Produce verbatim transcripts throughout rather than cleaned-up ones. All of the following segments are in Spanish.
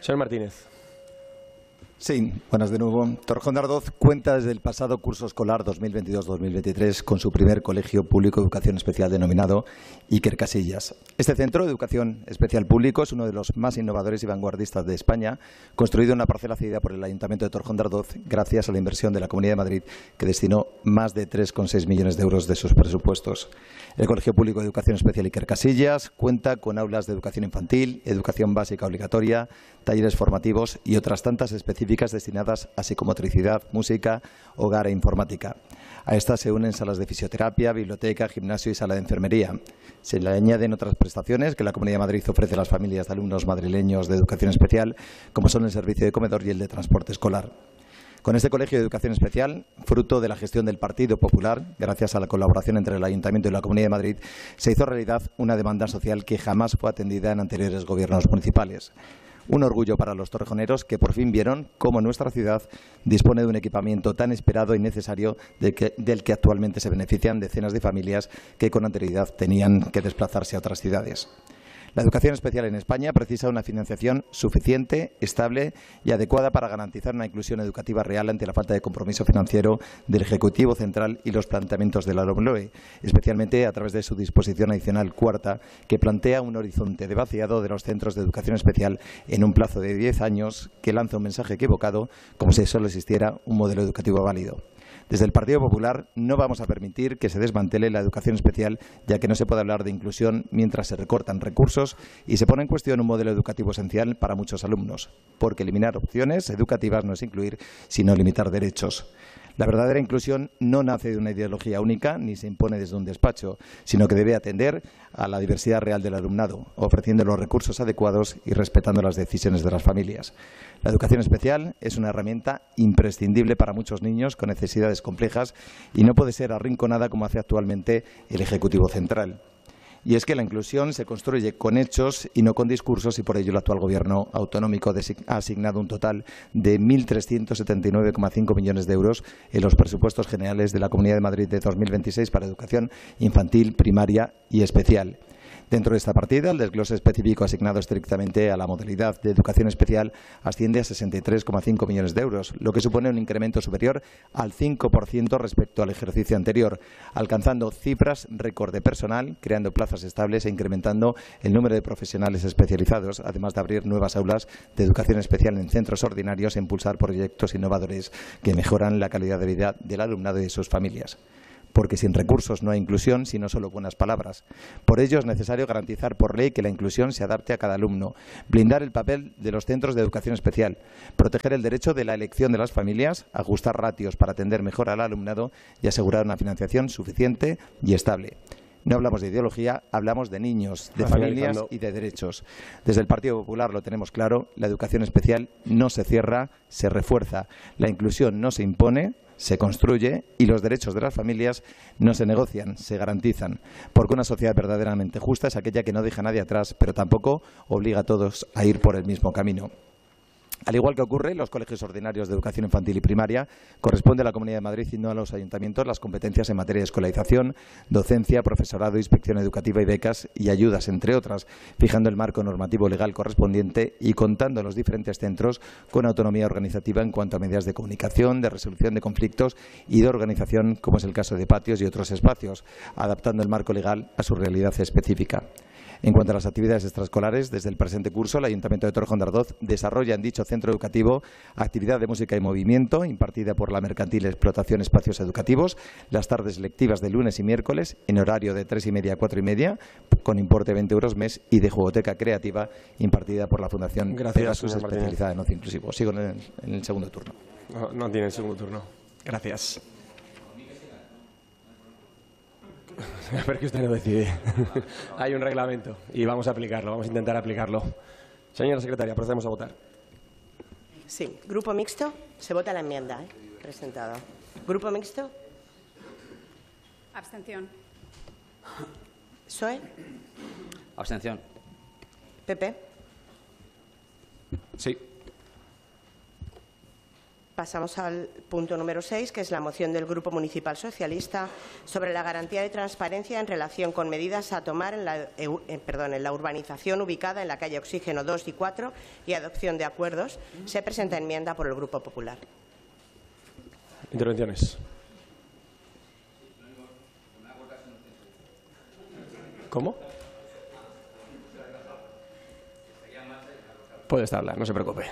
Señor Martínez. Sí, buenas de nuevo. Torrejón de Ardoz cuenta desde el pasado curso escolar dos mil veintidós dos mil veintitrés con su primer colegio público de educación especial denominado Iker Casillas. Este centro de educación especial público es uno de los más innovadores y vanguardistas de España, construido en una parcela cedida por el Ayuntamiento de Torrejón de Ardoz gracias a la inversión de la Comunidad de Madrid, que destinó más de tres coma seis millones de euros de sus presupuestos. El Colegio Público de Educación Especial Iker Casillas cuenta con aulas de educación infantil, educación básica obligatoria, talleres formativos y otras tantas específicas destinadas a psicomotricidad, música, hogar e informática. A estas se unen salas de fisioterapia, biblioteca, gimnasio y sala de enfermería. Se le añaden otras prestaciones que la Comunidad de Madrid ofrece a las familias de alumnos madrileños de educación especial, como son el servicio de comedor y el de transporte escolar. Con este colegio de educación especial, fruto de la gestión del Partido Popular, gracias a la colaboración entre el Ayuntamiento y la Comunidad de Madrid, se hizo realidad una demanda social que jamás fue atendida en anteriores gobiernos municipales. Un orgullo para los torrejoneros que por fin vieron cómo nuestra ciudad dispone de un equipamiento tan esperado y necesario de que, del que actualmente se benefician decenas de familias que con anterioridad tenían que desplazarse a otras ciudades. La educación especial en España precisa una financiación suficiente, estable y adecuada para garantizar una inclusión educativa real ante la falta de compromiso financiero del Ejecutivo Central y los planteamientos de la LOMLOE, especialmente a través de su disposición adicional cuarta, que plantea un horizonte de vaciado de los centros de educación especial en un plazo de diez años, que lanza un mensaje equivocado, como si solo existiera un modelo educativo válido. Desde el Partido Popular no vamos a permitir que se desmantele la educación especial, ya que no se puede hablar de inclusión mientras se recortan recursos y se pone en cuestión un modelo educativo esencial para muchos alumnos, porque eliminar opciones educativas no es incluir, sino limitar derechos. La verdadera inclusión no nace de una ideología única ni se impone desde un despacho, sino que debe atender a la diversidad real del alumnado, ofreciendo los recursos adecuados y respetando las decisiones de las familias. La educación especial es una herramienta imprescindible para muchos niños con necesidades complejas y no puede ser arrinconada como hace actualmente el Ejecutivo Central. Y es que la inclusión se construye con hechos y no con discursos, y por ello el actual Gobierno autonómico ha asignado un total de mil trescientos setenta y nueve coma cinco millones de euros en los presupuestos generales de la Comunidad de Madrid de dos mil veintiséis para educación infantil, primaria y especial. Dentro de esta partida, el desglose específico asignado estrictamente a la modalidad de educación especial asciende a sesenta y tres coma cinco millones de euros, lo que supone un incremento superior al cinco por ciento respecto al ejercicio anterior, alcanzando cifras récord de personal, creando plazas estables e incrementando el número de profesionales especializados, además de abrir nuevas aulas de educación especial en centros ordinarios e impulsar proyectos innovadores que mejoran la calidad de vida del alumnado y de sus familias. Porque sin recursos no hay inclusión, sino solo buenas palabras. Por ello es necesario garantizar por ley que la inclusión se adapte a cada alumno, blindar el papel de los centros de educación especial, proteger el derecho de la elección de las familias, ajustar ratios para atender mejor al alumnado y asegurar una financiación suficiente y estable. No hablamos de ideología, hablamos de niños, de familias y de derechos. Desde el Partido Popular lo tenemos claro, la educación especial no se cierra, se refuerza. La inclusión no se impone, se construye y los derechos de las familias no se negocian, se garantizan. Porque una sociedad verdaderamente justa es aquella que no deja a nadie atrás, pero tampoco obliga a todos a ir por el mismo camino. Al igual que ocurre en los colegios ordinarios de educación infantil y primaria, corresponde a la Comunidad de Madrid y no a los ayuntamientos las competencias en materia de escolarización, docencia, profesorado, inspección educativa y becas y ayudas, entre otras, fijando el marco normativo legal correspondiente y contando en los diferentes centros con autonomía organizativa en cuanto a medidas de comunicación, de resolución de conflictos y de organización, como es el caso de patios y otros espacios, adaptando el marco legal a su realidad específica. En cuanto a las actividades extraescolares, desde el presente curso, el Ayuntamiento de Torrejón de Ardoz desarrolla en dicho centro educativo actividad de música y movimiento impartida por la Mercantil Explotación Espacios Educativos, las tardes lectivas de lunes y miércoles en horario de tres y media a cuatro y media, con importe de veinte euros mes, y de jugoteca creativa impartida por la Fundación Pegasus, especializada en ocio inclusivo. Sigo en el, en el segundo turno. No, no tiene el segundo turno. Gracias. Pero que usted no decide. Hay un reglamento y vamos a aplicarlo, vamos a intentar aplicarlo. Señora secretaria, procedemos a votar. Sí. Grupo mixto, se vota la enmienda ¿eh? presentada. Grupo mixto. Abstención. P S O E. Abstención. P P. Sí. Pasamos al punto número seis, que es la moción del Grupo Municipal Socialista sobre la garantía de transparencia en relación con medidas a tomar en la, eh, perdón, en la urbanización ubicada en la calle Oxígeno dos y cuatro y adopción de acuerdos. Se presenta enmienda por el Grupo Popular. Intervenciones. ¿Cómo? Puede estar hablar, no se preocupe.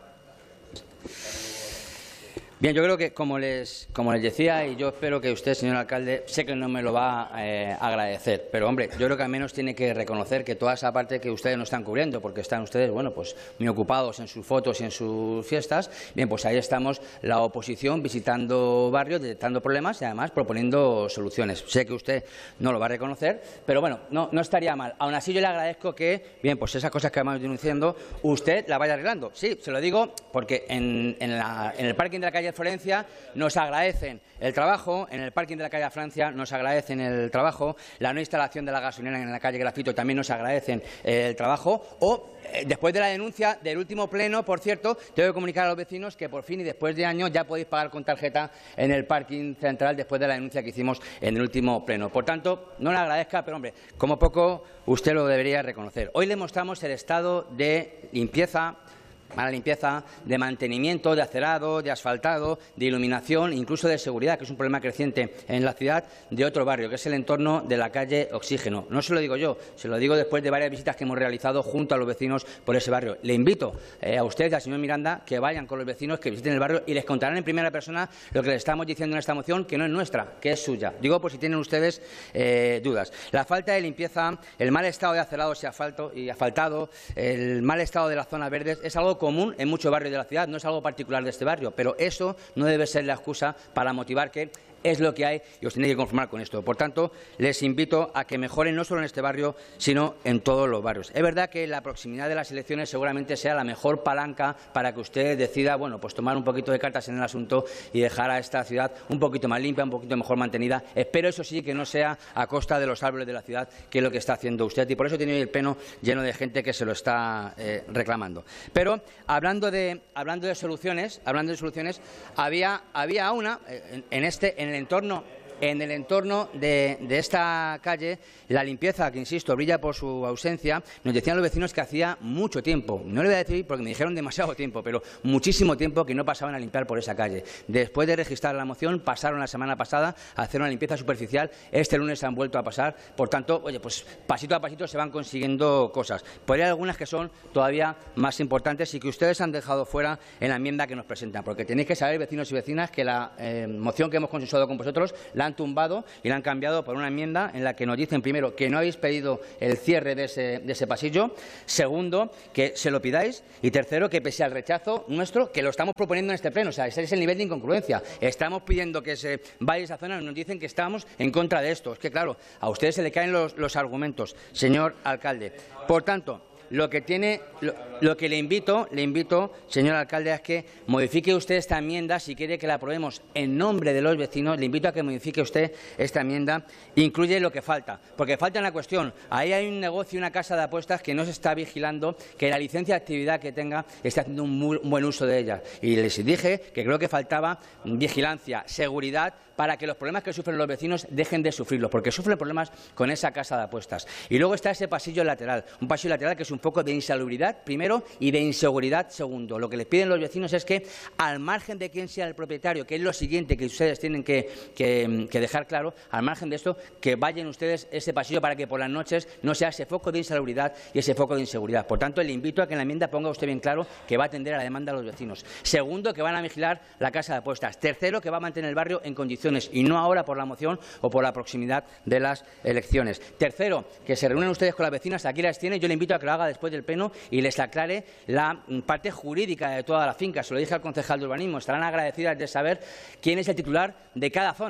Bien, yo creo que, como les, como les decía, y yo espero que usted, señor alcalde, sé que no me lo va a eh, agradecer, pero, hombre, yo creo que al menos tiene que reconocer que toda esa parte que ustedes no están cubriendo, porque están ustedes, bueno, pues muy ocupados en sus fotos y en sus fiestas, bien, pues ahí estamos la oposición visitando barrios, detectando problemas y, además, proponiendo soluciones. Sé que usted no lo va a reconocer, pero, bueno, no, no estaría mal. Aún así, yo le agradezco que, bien, pues esas cosas que vamos denunciando, usted las vaya arreglando. Sí, se lo digo porque en, en, la, en el parking de la calle Florencia nos agradecen el trabajo, en el parking de la calle Francia nos agradecen el trabajo, la no instalación de la gasolinera en la calle Grafito también nos agradecen el trabajo, o eh, después de la denuncia del último pleno, por cierto, tengo que comunicar a los vecinos que por fin y después de años ya podéis pagar con tarjeta en el parking central después de la denuncia que hicimos en el último pleno. Por tanto, no le agradezca, pero, hombre, como poco usted lo debería reconocer. Hoy le mostramos el estado de limpieza, mala limpieza, de mantenimiento, de acerado, de asfaltado, de iluminación, incluso de seguridad, que es un problema creciente en la ciudad, de otro barrio, que es el entorno de la calle Oxígeno. No se lo digo yo, se lo digo después de varias visitas que hemos realizado junto a los vecinos por ese barrio. Le invito eh, a usted y al señor Miranda que vayan con los vecinos, que visiten el barrio y les contarán en primera persona lo que les estamos diciendo en esta moción, que no es nuestra, que es suya. Digo por si tienen ustedes eh, dudas. La falta de limpieza, el mal estado de acerados y, asfalto, y asfaltado, el mal estado de las zonas verdes es algo común en muchos barrios de la ciudad, no es algo particular de este barrio, pero eso no debe ser la excusa para motivar que es lo que hay y os tenéis que conformar con esto. Por tanto, les invito a que mejoren no solo en este barrio, sino en todos los barrios. Es verdad que la proximidad de las elecciones seguramente sea la mejor palanca para que usted decida, bueno, pues tomar un poquito de cartas en el asunto y dejar a esta ciudad un poquito más limpia, un poquito mejor mantenida. Espero, eso sí, que no sea a costa de los árboles de la ciudad, que es lo que está haciendo usted. Y por eso tiene el pleno lleno de gente que se lo está eh, reclamando. Pero, hablando de, hablando de soluciones, hablando de soluciones, había, había una eh, en, en este en el entorno en el entorno de, de esta calle, la limpieza, que insisto, brilla por su ausencia. Nos decían los vecinos que hacía mucho tiempo, no le voy a decir porque me dijeron demasiado tiempo, pero muchísimo tiempo que no pasaban a limpiar por esa calle. Después de registrar la moción, pasaron la semana pasada a hacer una limpieza superficial. Este lunes han vuelto a pasar. Por tanto, oye, pues pasito a pasito se van consiguiendo cosas. Por ahí hay algunas que son todavía más importantes y que ustedes han dejado fuera en la enmienda que nos presentan, porque tenéis que saber, vecinos y vecinas, que la eh, moción que hemos consensuado con vosotros la han tumbado y la han cambiado por una enmienda en la que nos dicen, primero, que no habéis pedido el cierre de ese, de ese pasillo, segundo, que se lo pidáis, y tercero, que pese al rechazo nuestro, que lo estamos proponiendo en este pleno. O sea, ese es el nivel de incongruencia. Estamos pidiendo que se vaya esa zona y nos dicen que estamos en contra de esto. Es que, claro, a ustedes se le caen los, los argumentos, señor alcalde. Por tanto, Lo que, tiene, lo, lo que le invito, le invito, señor alcalde, es que modifique usted esta enmienda. Si quiere que la aprobemos en nombre de los vecinos, le invito a que modifique usted esta enmienda. Incluye lo que falta, porque falta una cuestión. Ahí hay un negocio, una casa de apuestas que no se está vigilando, que la licencia de actividad que tenga está haciendo un, muy, un buen uso de ella. Y les dije que creo que faltaba vigilancia, seguridad, para que los problemas que sufren los vecinos dejen de sufrirlos, porque sufren problemas con esa casa de apuestas. Y luego está ese pasillo lateral, un pasillo lateral que es un foco de insalubridad, primero, y de inseguridad, segundo. Lo que les piden los vecinos es que, al margen de quién sea el propietario, que es lo siguiente que ustedes tienen que, que, que dejar claro, al margen de esto, que vayan ustedes ese pasillo para que por las noches no sea ese foco de insalubridad y ese foco de inseguridad. Por tanto, le invito a que en la enmienda ponga usted bien claro que va a atender a la demanda de los vecinos. Segundo, que van a vigilar la casa de apuestas. Tercero, que va a mantener el barrio en condiciones y no ahora por la moción o por la proximidad de las elecciones. Tercero, que se reúnen ustedes con las vecinas, aquí las tienen, yo le invito a que lo haga después del pleno y les aclare la parte jurídica de toda la finca. Se lo dije al concejal de urbanismo, estarán agradecidas de saber quién es el titular de cada zona.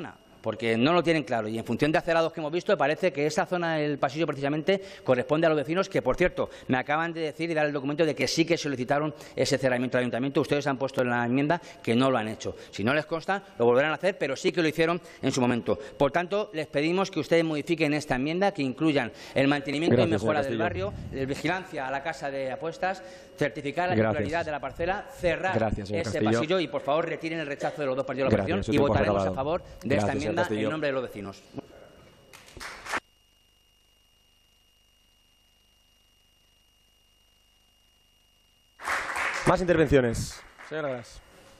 porque no lo tienen claro. Y en función de acerados que hemos visto, parece que esa zona del pasillo precisamente corresponde a los vecinos que, por cierto, me acaban de decir y dar el documento de que sí que solicitaron ese cerramiento del ayuntamiento. Ustedes han puesto en la enmienda que no lo han hecho. Si no les consta, lo volverán a hacer, pero sí que lo hicieron en su momento. Por tanto, les pedimos que ustedes modifiquen esta enmienda, que incluyan el mantenimiento Gracias, y mejora del barrio, la vigilancia a la casa de apuestas, certificar la titularidad de la parcela, cerrar Gracias, ese Castillo. pasillo y, por favor, retiren el rechazo de los dos partidos de la oposición y votaremos a favor de Gracias, esta enmienda en nombre de los vecinos. Más intervenciones. Señora Gras.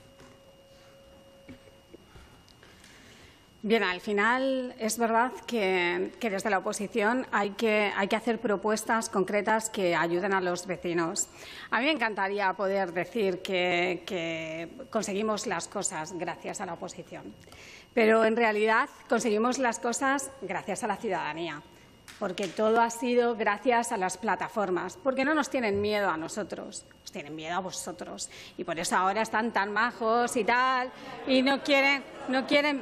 Bien, al final es verdad que, que desde la oposición hay que, hay que hacer propuestas concretas que ayuden a los vecinos. A mí me encantaría poder decir que, que conseguimos las cosas gracias a la oposición, pero en realidad conseguimos las cosas gracias a la ciudadanía, porque todo ha sido gracias a las plataformas, porque no nos tienen miedo a nosotros, nos tienen miedo a vosotros, y por eso ahora están tan majos y tal, y no quieren, no quieren.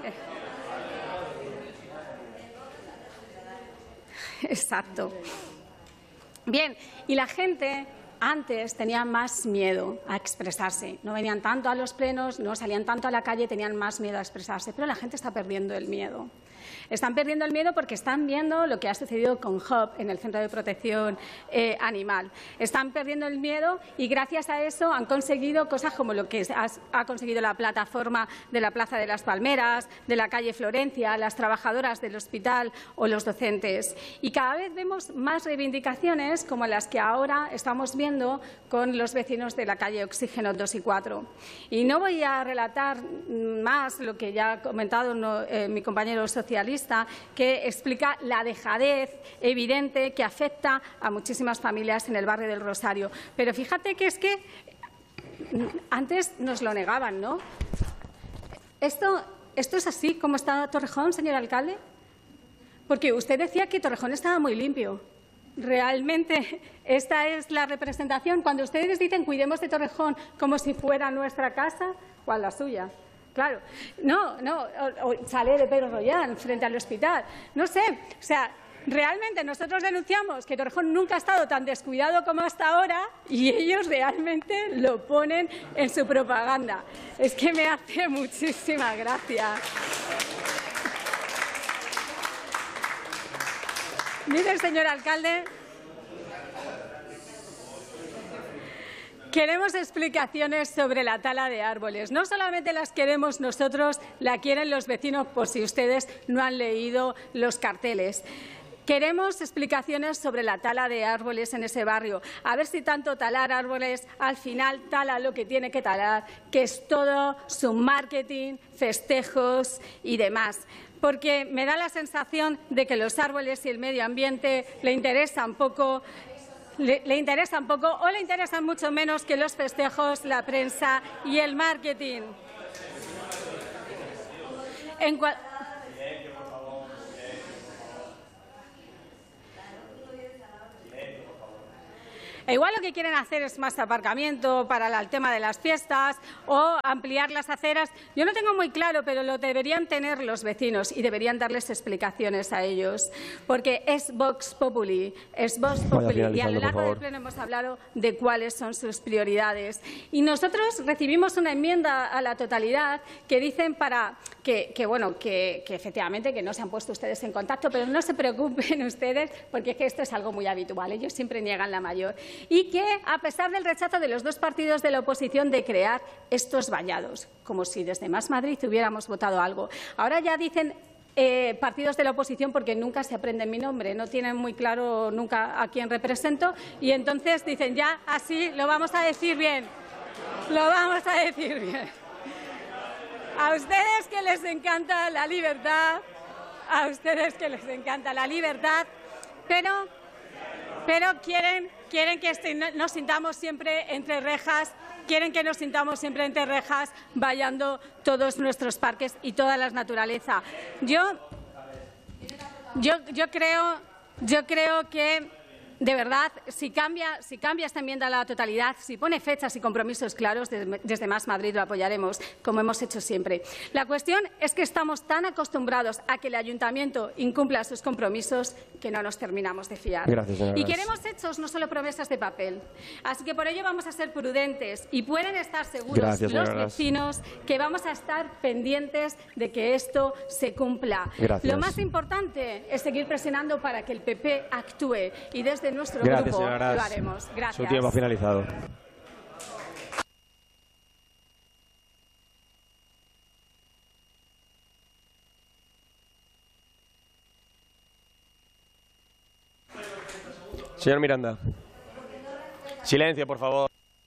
Exacto. Bien, y la gente antes tenía más miedo a expresarse. No venían tanto a los plenos, no salían tanto a la calle, tenían más miedo a expresarse. Pero la gente está perdiendo el miedo. Están perdiendo el miedo porque están viendo lo que ha sucedido con Hub en el Centro de Protección eh, Animal. Están perdiendo el miedo y gracias a eso han conseguido cosas como lo que ha, ha conseguido la plataforma de la Plaza de las Palmeras, de la calle Florencia, las trabajadoras del hospital o los docentes. Y cada vez vemos más reivindicaciones como las que ahora estamos viendo con los vecinos de la calle Oxígeno dos y cuatro. Y no voy a relatar más lo que ya ha comentado no, eh, mi compañero socialista, que explica la dejadez evidente que afecta a muchísimas familias en el barrio del Rosario. Pero fíjate que es que antes nos lo negaban, ¿no? ¿Esto, esto es así como está Torrejón, señor alcalde? Porque usted decía que Torrejón estaba muy limpio. ¿Realmente esta es la representación? Cuando ustedes dicen cuidemos de Torrejón como si fuera nuestra casa, ¿cuál la suya? Claro, no, no, o, o sale de Pedro Royal frente al hospital. No sé, o sea, realmente nosotros denunciamos que Torrejón nunca ha estado tan descuidado como hasta ahora y ellos realmente lo ponen en su propaganda. Es que me hace muchísima gracia. Mire, señor alcalde, queremos explicaciones sobre la tala de árboles. No solamente las queremos nosotros, la quieren los vecinos, por si ustedes no han leído los carteles. Queremos explicaciones sobre la tala de árboles en ese barrio. A ver si tanto talar árboles al final tala lo que tiene que talar, que es todo su marketing, festejos y demás. Porque me da la sensación de que los árboles y el medio ambiente le interesan poco, le, le interesan poco o le interesan mucho menos que los festejos, la prensa y el marketing. En cual... E igual lo que quieren hacer es más aparcamiento para el tema de las fiestas o ampliar las aceras. Yo no tengo muy claro, pero lo deberían tener los vecinos y deberían darles explicaciones a ellos. Porque es Vox Populi, es Vox Populi. Y a lo largo del pleno hemos hablado de cuáles son sus prioridades. Y nosotros recibimos una enmienda a la totalidad que dicen para que, que bueno, que, que efectivamente que no se han puesto ustedes en contacto, pero no se preocupen ustedes porque es que esto es algo muy habitual. Ellos siempre niegan la mayor. Y que, a pesar del rechazo de los dos partidos de la oposición de crear estos vallados, como si desde Más Madrid hubiéramos votado algo. Ahora ya dicen eh, partidos de la oposición porque nunca se aprenden mi nombre, no tienen muy claro nunca a quién represento y entonces dicen ya así lo vamos a decir bien, lo vamos a decir bien. A ustedes que les encanta la libertad, a ustedes que les encanta la libertad, pero, pero quieren... Quieren que nos sintamos siempre entre rejas, quieren que nos sintamos siempre entre rejas, vallando todos nuestros parques y toda la naturaleza. Yo, yo, yo, creo, yo creo que de verdad, si cambia, si cambia esta enmienda a la totalidad, si pone fechas y compromisos claros, desde, desde Más Madrid lo apoyaremos, como hemos hecho siempre. La cuestión es que estamos tan acostumbrados a que el ayuntamiento incumpla sus compromisos que no nos terminamos de fiar. Gracias, señora. Y queremos hechos, no solo promesas de papel. Así que por ello vamos a ser prudentes y pueden estar seguros Gracias, los señora. vecinos que vamos a estar pendientes de que esto se cumpla. Gracias. Lo más importante es seguir presionando para que el P P actúe y desde nuestro Gracias, grupo señora Gras. lo haremos. Gracias. Su tiempo ha finalizado. Señor Miranda. Silencio, por favor.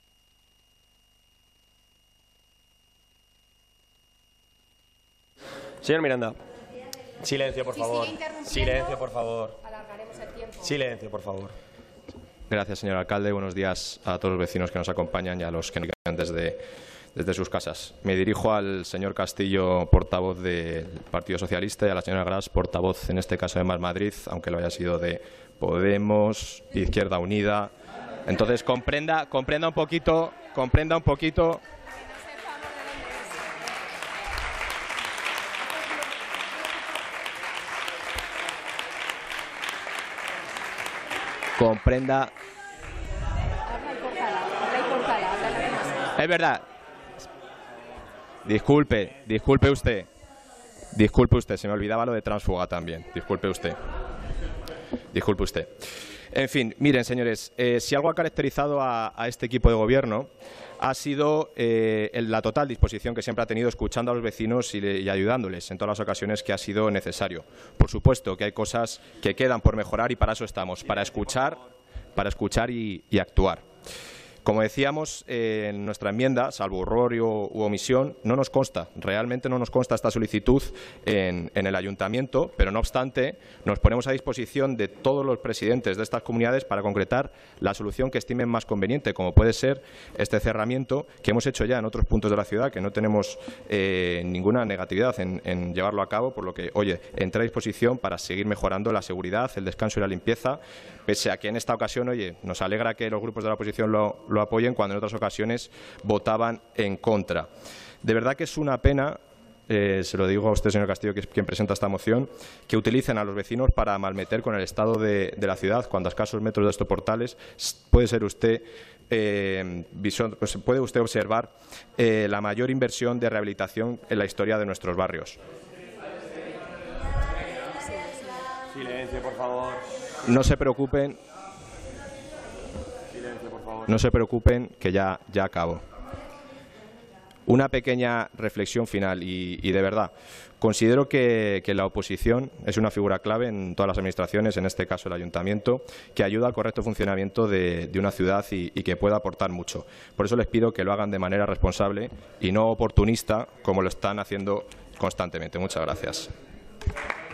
Señor Miranda. Silencio, por favor. Silencio, por favor. Silencio, por favor. Gracias, señor alcalde. Buenos días a todos los vecinos que nos acompañan y a los que nos ven desde, desde sus casas. Me dirijo al señor Castillo, portavoz del Partido Socialista, y a la señora Gras, portavoz, en este caso de Más Madrid, aunque lo haya sido de Podemos, Izquierda Unida. Entonces, comprenda, comprenda un poquito, comprenda un poquito. Comprenda. Es verdad. Disculpe, disculpe usted. Disculpe usted, se me olvidaba lo de tránsfuga también. Disculpe usted. Disculpe usted. En fin, miren, señores, eh, si algo ha caracterizado a, a este equipo de gobierno ha sido eh, la total disposición que siempre ha tenido escuchando a los vecinos y, y ayudándoles en todas las ocasiones que ha sido necesario. Por supuesto que hay cosas que quedan por mejorar y para eso estamos, para escuchar, para escuchar y, y actuar. Como decíamos, eh, en nuestra enmienda, salvo error u, u omisión, no nos consta, realmente no nos consta esta solicitud en, en el ayuntamiento, pero no obstante nos ponemos a disposición de todos los presidentes de estas comunidades para concretar la solución que estimen más conveniente, como puede ser este cerramiento que hemos hecho ya en otros puntos de la ciudad, que no tenemos eh, ninguna negatividad en, en llevarlo a cabo, por lo que, oye, entra a disposición para seguir mejorando la seguridad, el descanso y la limpieza, pese a que en esta ocasión, oye, nos alegra que los grupos de la oposición lo, lo apoyen cuando en otras ocasiones votaban en contra. De verdad que es una pena, eh, se lo digo a usted, señor Castillo, que es quien presenta esta moción, que utilicen a los vecinos para malmeter con el estado de, de la ciudad, cuando a escasos metros de estos portales puede ser usted, eh, visor, pues puede usted observar eh, la mayor inversión de rehabilitación en la historia de nuestros barrios. Silencio, por favor. No se preocupen. No se preocupen, que ya, ya acabo. Una pequeña reflexión final y, y de verdad, considero que, que la oposición es una figura clave en todas las administraciones, en este caso el ayuntamiento, que ayuda al correcto funcionamiento de, de una ciudad y, y que puede aportar mucho. Por eso les pido que lo hagan de manera responsable y no oportunista, como lo están haciendo constantemente. Muchas gracias.